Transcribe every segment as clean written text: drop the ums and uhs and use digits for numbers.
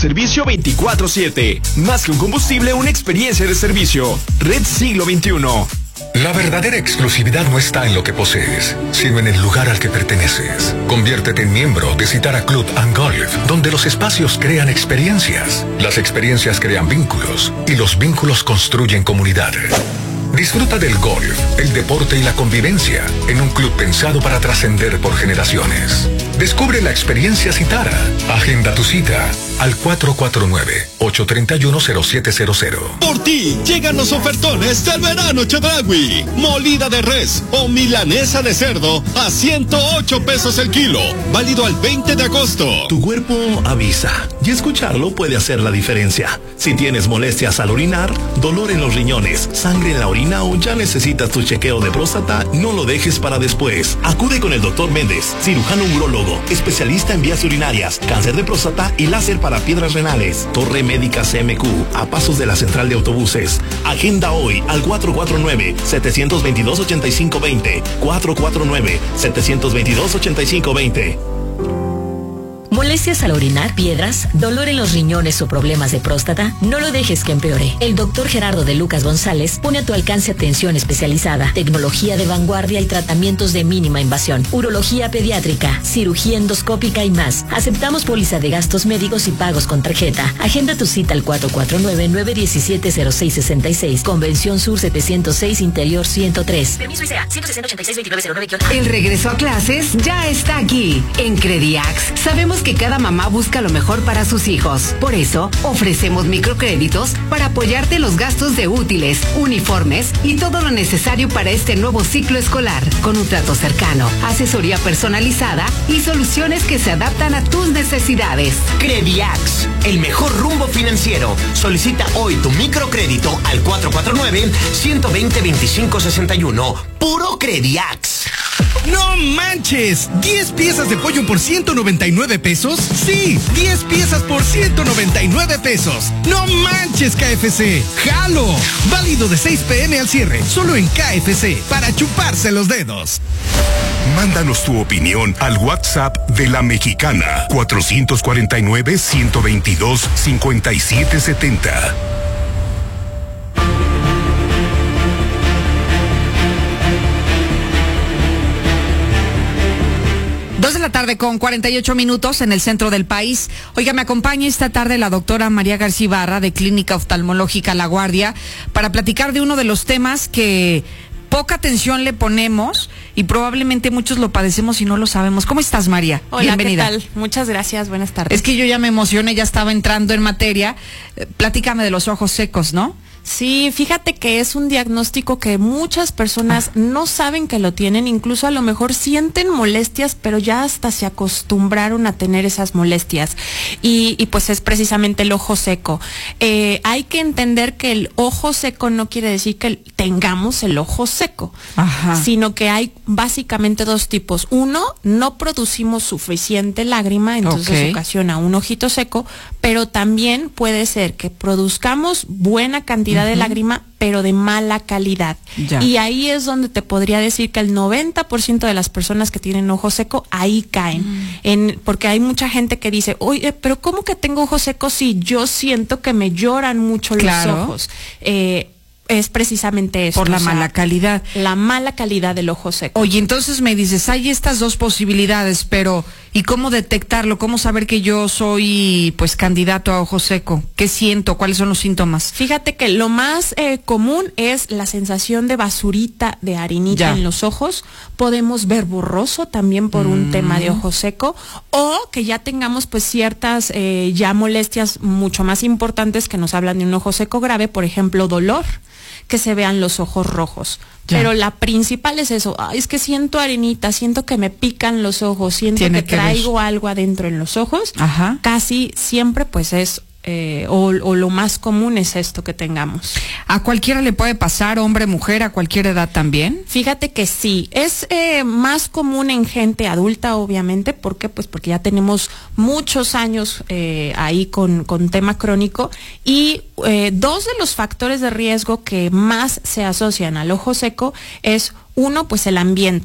servicio 24/7. Más que un combustible, una experiencia de servicio. Red Siglo XXI. La verdadera exclusividad no está en lo que posees, sino en el lugar al que perteneces. Conviértete en miembro de Citara Club and Golf, donde los espacios crean experiencias, las experiencias crean vínculos y los vínculos construyen comunidad. Disfruta del golf, el deporte y la convivencia en un club pensado para trascender por generaciones. Descubre la experiencia Citara. Agenda tu cita al 449-831-0700. Por ti llegan los ofertones del verano Chedraui. Molida de res o milanesa de cerdo a 108 pesos el kilo. Válido al 20 de agosto. Tu cuerpo avisa y escucharlo puede hacer la diferencia. Si tienes molestias al orinar, dolor en los riñones, sangre en la orina o ya necesitas tu chequeo de próstata, no lo dejes para después. Acude con el Dr. Méndez, cirujano urólogo, especialista en vías urinarias, cáncer de próstata y láser para piedras renales. Torre Médica CMQ, a pasos de la central de autobuses. Agenda hoy al 449-722-8520. 449-722-8520. ¿Molestias al orinar, piedras, dolor en los riñones o problemas de próstata? No lo dejes que empeore. El doctor Gerardo de Lucas González pone a tu alcance atención especializada, tecnología de vanguardia y tratamientos de mínima invasión, urología pediátrica, cirugía endoscópica y más. Aceptamos póliza de gastos médicos y pagos con tarjeta. Agenda tu cita al 449-917-0666. Convención Sur 706, Interior 103. Permiso ICEA 160-86-2909. El regreso a clases ya está aquí. En Crediax sabemos que cada mamá busca lo mejor para sus hijos. Por eso, ofrecemos microcréditos para apoyarte en los gastos de útiles, uniformes y todo lo necesario para este nuevo ciclo escolar, con un trato cercano, asesoría personalizada y soluciones que se adaptan a tus necesidades. Crediax, el mejor rumbo financiero. Solicita hoy tu microcrédito al 449-120-2561. Puro Crediax. ¡No manches! ¿10 piezas de pollo por 199 pesos? ¡Sí! 10 piezas por 199 pesos. ¡No manches, KFC! ¡Jalo! Válido de 6 p.m. al cierre, solo en KFC, para chuparse los dedos. Mándanos tu opinión al WhatsApp de La Mexicana, 449-122-5770. 2 de la tarde con 48 minutos en el centro del país. Oiga, me acompaña esta tarde la doctora María García Ibarra de Clínica Oftalmológica La Guardia para platicar de uno de los temas que poca atención le ponemos y probablemente muchos lo padecemos y no lo sabemos. ¿Cómo estás, María? Hola, bienvenida. ¿qué tal? Muchas gracias, buenas tardes. Es que yo ya me emocioné, ya estaba entrando en materia. Platícame de los ojos secos, ¿no? Sí, fíjate que es un diagnóstico que muchas personas no saben que lo tienen, incluso a lo mejor sienten molestias, pero ya hasta se acostumbraron a tener esas molestias. Y pues es precisamente el ojo seco. Hay que entender que el ojo seco no quiere decir que tengamos el ojo seco, sino que hay básicamente dos tipos. Uno, no producimos suficiente lágrima, entonces ocasiona un ojito seco, pero también puede ser que produzcamos buena cantidad de lágrima, pero de mala calidad. Ya. Y ahí es donde te podría decir que el 90% de las personas que tienen ojo seco, ahí caen. Porque hay mucha gente que dice, oye, pero ¿cómo que tengo ojo seco si yo siento que me lloran mucho los ojos? Es precisamente eso. Por la mala calidad. La mala calidad del ojo seco. Oye, entonces me dices, hay estas dos posibilidades, pero ¿y cómo detectarlo? ¿Cómo saber que yo soy, pues, candidato a ojo seco? ¿Qué siento? ¿Cuáles son los síntomas? Fíjate que lo más común es la sensación de basurita, de harinita en los ojos. Podemos ver borroso también por un tema de ojo seco, o que ya tengamos, pues, ciertas ya molestias mucho más importantes que nos hablan de un ojo seco grave, por ejemplo, dolor, que se vean los ojos rojos. Pero la principal es eso. Es que siento arenita, siento que me pican los ojos, siento que traigo algo adentro en los ojos. Casi siempre pues es o lo más común es esto que tengamos. ¿A cualquiera le puede pasar, hombre, mujer, a cualquier edad también? Fíjate que sí, es más común en gente adulta, obviamente. ¿Por qué? Pues porque ya tenemos muchos años ahí con tema crónico, y dos de los factores de riesgo que más se asocian al ojo seco es uno, pues el ambiente.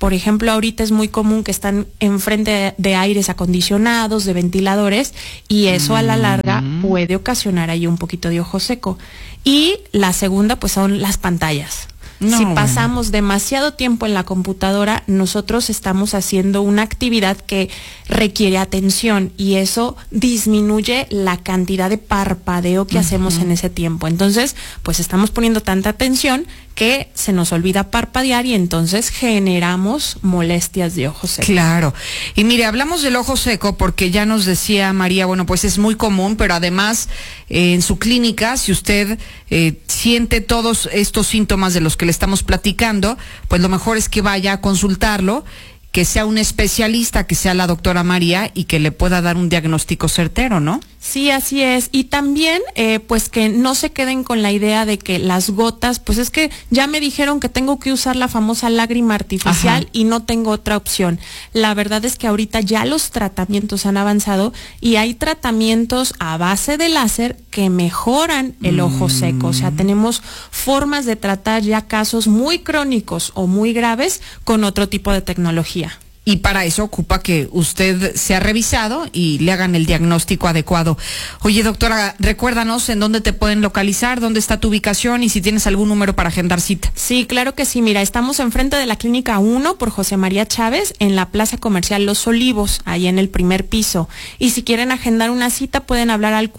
por ejemplo, ahorita es muy común que están enfrente de aires acondicionados, de ventiladores, y eso a la larga puede ocasionar ahí un poquito de ojo seco. Y la segunda, pues son las pantallas. Si pasamos demasiado tiempo en la computadora, nosotros estamos haciendo una actividad que requiere atención y eso disminuye la cantidad de parpadeo que hacemos en ese tiempo. Entonces, pues estamos poniendo tanta atención que se nos olvida parpadear y entonces generamos molestias de ojo seco. Claro. Y mire, hablamos del ojo seco porque ya nos decía María, bueno, pues es muy común, pero además en su clínica, si usted siente todos estos síntomas de los que le estamos platicando, pues lo mejor es que vaya a consultarlo, que sea un especialista, que sea la doctora María y que le pueda dar un diagnóstico certero, ¿no? Sí, así es. Y también, pues que no se queden con la idea de que las gotas, pues es que ya me dijeron que tengo que usar la famosa lágrima artificial y no tengo otra opción. La verdad es que ahorita ya los tratamientos han avanzado y hay tratamientos a base de láser que mejoran el ojo seco. O sea, tenemos formas de tratar ya casos muy crónicos o muy graves con otro tipo de tecnología. Y para eso ocupa que usted sea revisado y le hagan el diagnóstico adecuado. Oye, doctora, recuérdanos en dónde te pueden localizar, dónde está tu ubicación y si tienes algún número para agendar cita. Sí, claro que sí. Mira, estamos enfrente de la Clínica 1 por José María Chávez en la Plaza Comercial Los Olivos, ahí en el primer piso. Y si quieren agendar una cita, pueden hablar al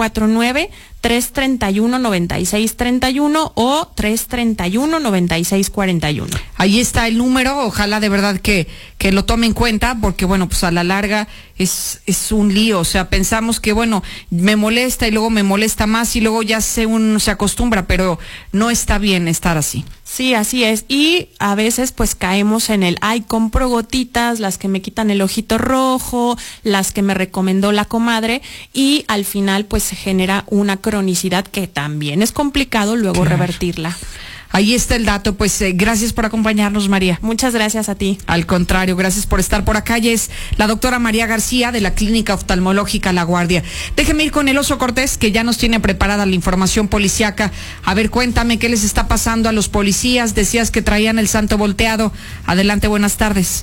449-331-9631 o 331-9641. Ahí está el número, ojalá de verdad que lo tome en cuenta, porque bueno, pues a la larga es un lío. O sea, pensamos que bueno, me molesta y luego me molesta más y luego ya uno se acostumbra, pero no está bien estar así. Sí, así es. Y a veces pues caemos en compro gotitas, las que me quitan el ojito rojo, las que me recomendó la comadre, y al final pues se genera una cronicidad que también es complicado luego revertirla. Ahí está el dato, pues gracias por acompañarnos, María. Muchas gracias a ti. Al contrario, gracias por estar por acá. Ella es la doctora María García de la Clínica Oftalmológica La Guardia. Déjeme ir con el Oso Cortés, que ya nos tiene preparada la información policíaca. A ver, cuéntame, ¿qué les está pasando a los policías? Decías que traían el santo volteado. Adelante, buenas tardes.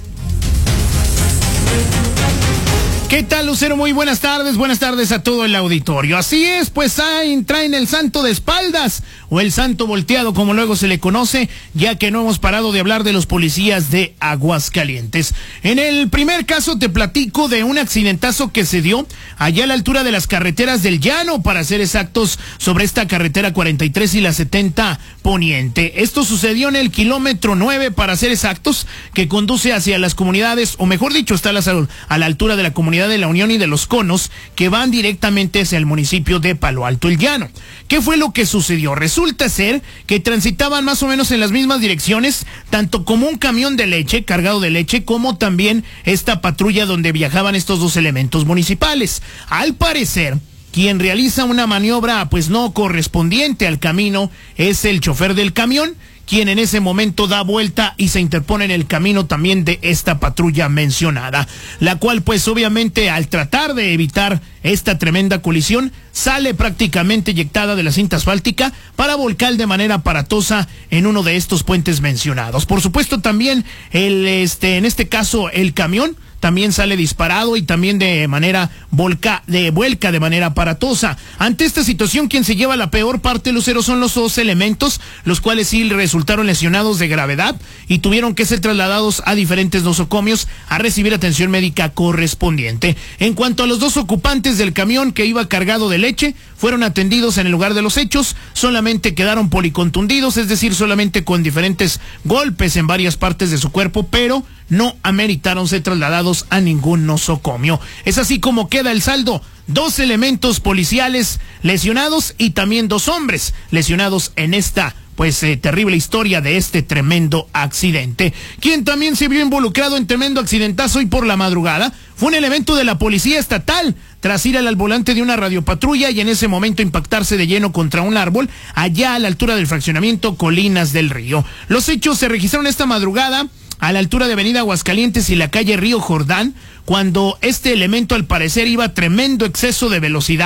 ¿Qué tal, Lucero? Muy buenas tardes a todo el auditorio. Así es, pues traen el santo de espaldas, o el santo volteado, como luego se le conoce, ya que no hemos parado de hablar de los policías de Aguascalientes. En el primer caso te platico de un accidentazo que se dio allá a la altura de las carreteras del Llano, para ser exactos, sobre esta carretera 43 y la 70 Poniente. Esto sucedió en el kilómetro 9, para ser exactos, que conduce hacia las comunidades, o mejor dicho, está a la altura de la comunidad de La Unión y de Los Conos, que van directamente hacia el municipio de Palo Alto el Llano. ¿Qué fue lo que sucedió? Resulta ser que transitaban más o menos en las mismas direcciones, tanto como un camión de leche, cargado de leche, como también esta patrulla donde viajaban estos dos elementos municipales. Al parecer, quien realiza una maniobra pues no correspondiente al camino es el chofer del camión, quien en ese momento da vuelta y se interpone en el camino también de esta patrulla mencionada, la cual pues obviamente al tratar de evitar esta tremenda colisión sale prácticamente eyectada de la cinta asfáltica para volcar de manera aparatosa en uno de estos puentes mencionados. Por supuesto también en este caso el camión también sale disparado y también de manera vuelca de manera aparatosa. Ante esta situación, quien se lleva la peor parte, Lucero, son los dos elementos, los cuales sí resultaron lesionados de gravedad y tuvieron que ser trasladados a diferentes nosocomios a recibir atención médica correspondiente. En cuanto a los dos ocupantes del camión que iba cargado de leche, fueron atendidos en el lugar de los hechos, solamente quedaron policontundidos, es decir, solamente con diferentes golpes en varias partes de su cuerpo, pero no ameritaron ser trasladados a ningún nosocomio. Es así como queda el saldo: 2 elementos policiales lesionados y también 2 hombres lesionados en esta terrible historia de este tremendo accidente. Quien también se vio involucrado en tremendo accidentazo hoy por la madrugada fue un elemento de la policía estatal, tras ir al volante de una radiopatrulla y en ese momento impactarse de lleno contra un árbol allá a la altura del fraccionamiento Colinas del Río. Los hechos se registraron esta madrugada a la altura de Avenida Aguascalientes y la calle Río Jordán, cuando este elemento al parecer iba a tremendo exceso de velocidad,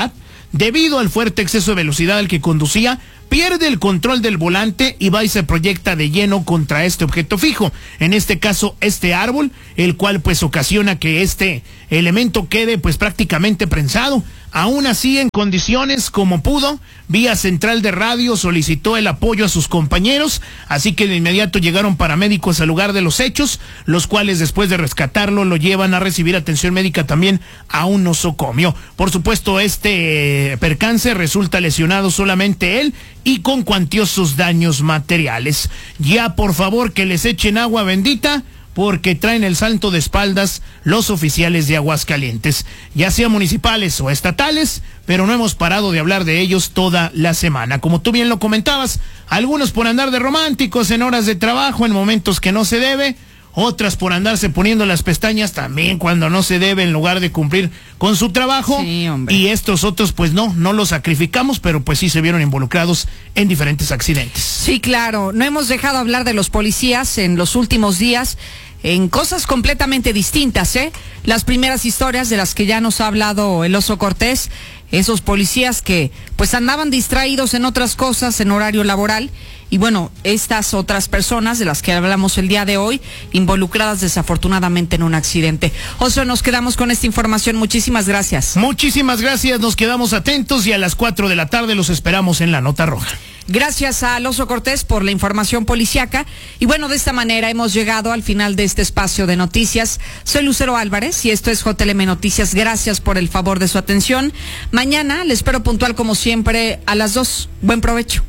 debido al fuerte exceso de velocidad al que conducía, pierde el control del volante y va y se proyecta de lleno contra este objeto fijo, en este caso este árbol, el cual pues ocasiona que este elemento quede pues prácticamente prensado. Aún así, en condiciones como pudo, vía central de radio solicitó el apoyo a sus compañeros, así que de inmediato llegaron paramédicos al lugar de los hechos, los cuales después de rescatarlo lo llevan a recibir atención médica también a un nosocomio. Por supuesto, este percance resulta lesionado solamente él y con cuantiosos daños materiales. Ya por favor que les echen agua bendita, porque traen el salto de espaldas los oficiales de Aguascalientes, ya sea municipales o estatales, pero no hemos parado de hablar de ellos toda la semana. Como tú bien lo comentabas, algunos por andar de románticos en horas de trabajo, en momentos que no se debe, otras por andarse poniendo las pestañas también cuando no se debe en lugar de cumplir con su trabajo. Sí, hombre. Y estos otros pues no los sacrificamos, pero pues sí se vieron involucrados en diferentes accidentes. Sí, claro, no hemos dejado hablar de los policías en los últimos días en cosas completamente distintas, ¿eh? Las primeras historias de las que ya nos ha hablado el Oso Cortés, esos policías que pues andaban distraídos en otras cosas en horario laboral, y bueno, estas otras personas de las que hablamos el día de hoy, involucradas desafortunadamente en un accidente. Oso, nos quedamos con esta información. Muchísimas gracias. Muchísimas gracias, nos quedamos atentos y a las 4 de la tarde los esperamos en la Nota Roja. Gracias a Oso Cortés por la información policiaca. Y bueno, de esta manera hemos llegado al final de este espacio de noticias. Soy Lucero Álvarez y esto es JLM Noticias. Gracias por el favor de su atención. Mañana les espero puntual como siempre a las 2. Buen provecho.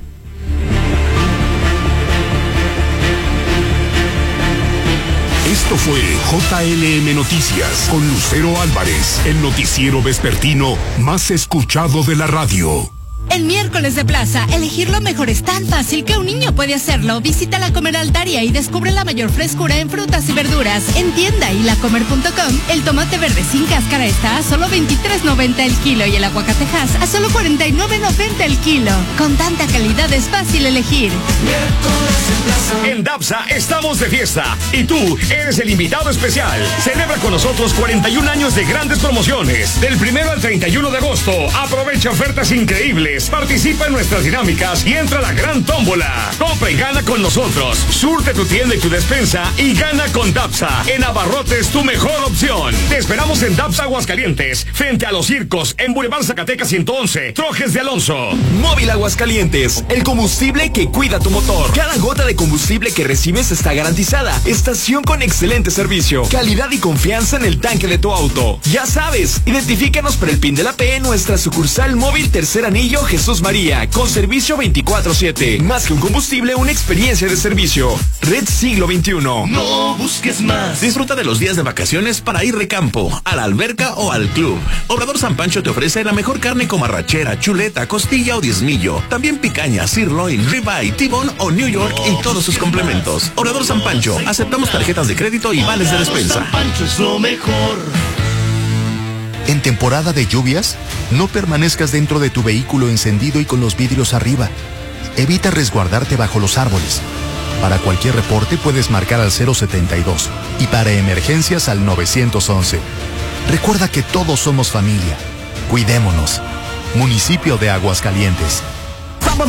Esto fue JLM Noticias con Lucero Álvarez, el noticiero vespertino más escuchado de la radio. El miércoles de plaza, elegir lo mejor es tan fácil que un niño puede hacerlo. Visita La Comer Altaria y descubre la mayor frescura en frutas y verduras. En tienda y lacomer.com, el tomate verde sin cáscara está a solo $23.90 el kilo y el aguacatejas a solo $49.90 el kilo. Con tanta calidad es fácil elegir. En Dapsa estamos de fiesta y tú eres el invitado especial. Celebra con nosotros 41 años de grandes promociones. Del 1 al 31 de agosto, aprovecha ofertas increíbles. Participa en nuestras dinámicas y entra a la gran tómbola. Compra y gana con nosotros. Surte tu tienda y tu despensa y gana con Dapsa. En Abarrotes, tu mejor opción. Te esperamos en Dapsa Aguascalientes, frente a los circos, en Boulevard Zacatecas 111, Trojes de Alonso. Móvil Aguascalientes, el combustible que cuida tu motor. Cada gota de combustible que recibes está garantizada. Estación con excelente servicio, calidad y confianza en el tanque de tu auto. Ya sabes, identifícanos por el PIN de la P en nuestra sucursal móvil Tercer Anillo Jesús María, con servicio 24/7. Más que un combustible, una experiencia de servicio. Red Siglo XXI. No busques más. Disfruta de los días de vacaciones para ir de campo, a la alberca o al club. Obrador San Pancho te ofrece la mejor carne como arrachera, chuleta, costilla o diezmillo. También picaña, sirloin, ribeye, T-bone o New York y todos sus complementos. Obrador San Pancho, aceptamos tarjetas de crédito y vales de despensa. San Pancho es lo mejor. En temporada de lluvias, no permanezcas dentro de tu vehículo encendido y con los vidrios arriba. Evita resguardarte bajo los árboles. Para cualquier reporte puedes marcar al 072 y para emergencias al 911. Recuerda que todos somos familia. Cuidémonos. Municipio de Aguascalientes.